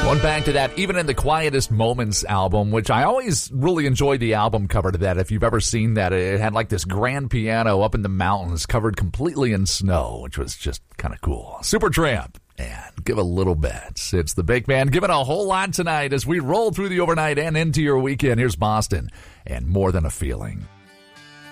Going back to that Even in the Quietest Moments album, which I always really enjoyed the album cover to that. If you've ever seen that, it had like this grand piano up in the mountains covered completely in snow, which was just kind of cool. Supertramp and Give a Little Bit. It's the Big Man giving a whole lot tonight as we roll through the overnight and into your weekend. Here's Boston and More Than a Feeling.